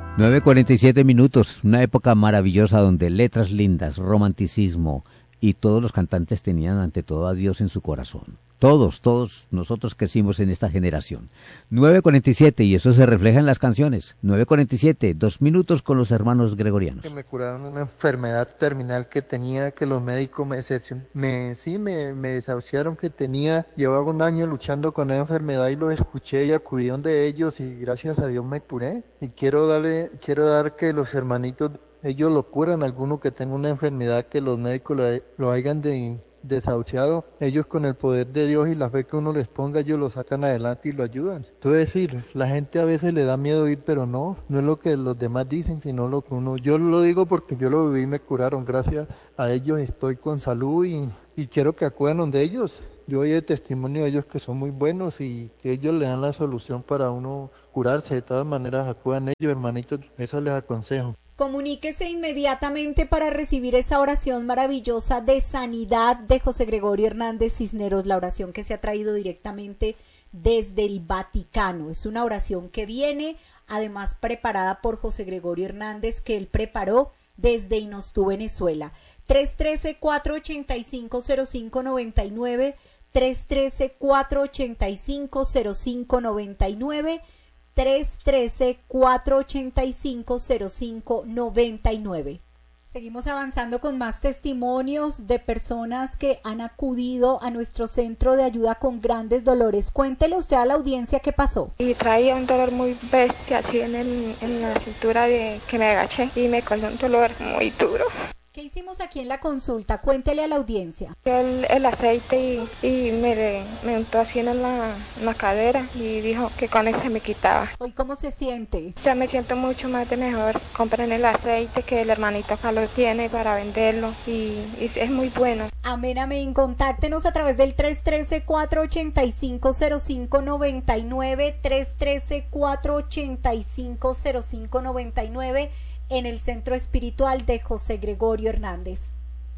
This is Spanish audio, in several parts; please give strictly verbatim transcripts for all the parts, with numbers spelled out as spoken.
nueve cuarenta y siete minutos, una época maravillosa donde letras lindas, romanticismo y todos los cantantes tenían ante todo a Dios en su corazón. Todos, todos nosotros crecimos en esta generación. nueve cuarenta y siete y eso se refleja en las canciones. nueve cuarenta y siete, dos minutos con los hermanos gregorianos. Que me curaron una enfermedad terminal que tenía, que los médicos me, me sí me, me desahuciaron que tenía. Llevaba un año luchando con esa enfermedad y los escuché y acudí de ellos y gracias a Dios me curé. Y quiero darle, quiero dar que los hermanitos, ellos lo curan, alguno que tenga una enfermedad que los médicos lo, lo hayan de desahuciado, ellos con el poder de Dios y la fe que uno les ponga, ellos lo sacan adelante y lo ayudan. Entonces decir, la gente a veces le da miedo ir, pero no, no es lo que los demás dicen, sino lo que uno, yo lo digo porque yo lo viví y me curaron, gracias a ellos estoy con salud y, y quiero que acudan donde ellos. Yo oí el testimonio de ellos que son muy buenos y que ellos le dan la solución para uno curarse. De todas maneras, acudan ellos, hermanitos, eso les aconsejo. Comuníquese inmediatamente para recibir esa oración maravillosa de sanidad de José Gregorio Hernández Cisneros, la oración que se ha traído directamente desde el Vaticano. Es una oración que viene además preparada por José Gregorio Hernández, que él preparó desde Inostú, Venezuela. tres uno tres, cuatro ocho cinco, cero cinco nueve nueve, tres uno tres, cuatro ocho cinco, cero cinco nueve nueve, tres uno tres, cuatro ocho cinco, cero cinco nueve nueve. Seguimos avanzando con más testimonios de personas que han acudido a nuestro centro de ayuda con grandes dolores. Cuéntele usted a la audiencia qué pasó. Y traía un dolor muy bestia así en, el, en la cintura de que me agaché y me causó un dolor muy duro. ¿Qué hicimos aquí en la consulta? Cuéntele a la audiencia. El, el aceite y, y me, me untó así en la, en la cadera y dijo que con eso se me quitaba. ¿Hoy cómo se siente? Ya me siento mucho más de mejor. Compren el aceite que el hermanito acá lo tiene para venderlo y, y es muy bueno. Amén, amén. Contáctenos a través del tres uno tres, cuatro ocho cinco, cero cinco nueve nueve, tres uno tres, cuatro ocho cinco, cero cinco nueve nueve. en el Centro Espiritual de José Gregorio Hernández.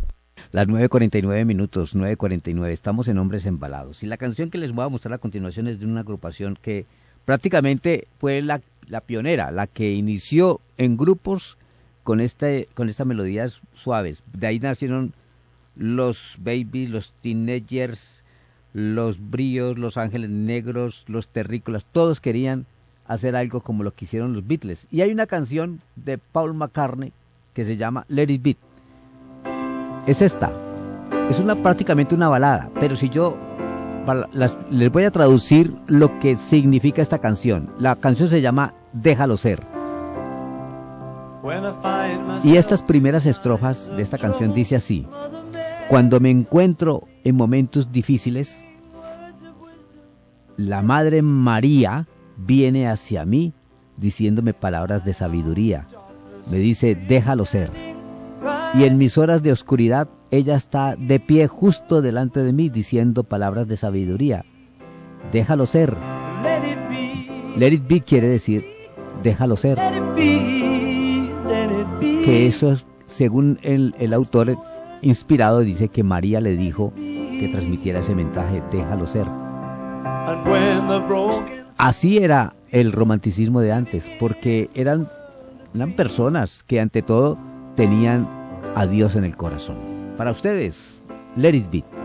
Las nueve cuarenta y nueve minutos, nueve cuarenta y nueve, estamos en Hombres Embalados. Y la canción que les voy a mostrar a continuación es de una agrupación que prácticamente fue la, la pionera, la que inició en grupos con, este, con estas melodías suaves. De ahí nacieron los Babies, los Teenagers, los Bríos, los Ángeles Negros, los Terrícolas, todos querían hacer algo como lo que hicieron los Beatles. Y hay una canción de Paul McCartney que se llama Let It Be. Es esta. Es una prácticamente una balada, pero si yo las, les voy a traducir lo que significa esta canción. La canción se llama Déjalo Ser. Y estas primeras estrofas de esta canción dice así: cuando me encuentro en momentos difíciles, la Madre María viene hacia mí diciéndome palabras de sabiduría. Me dice, déjalo ser. Y en mis horas de oscuridad, ella está de pie justo delante de mí diciendo palabras de sabiduría. Déjalo ser. Let it be quiere decir, déjalo ser. Que eso, según el, el autor inspirado, dice que María le dijo que transmitiera ese mensaje, déjalo ser. Así era el romanticismo de antes, porque eran, eran personas que ante todo tenían a Dios en el corazón. Para ustedes, Let It Be.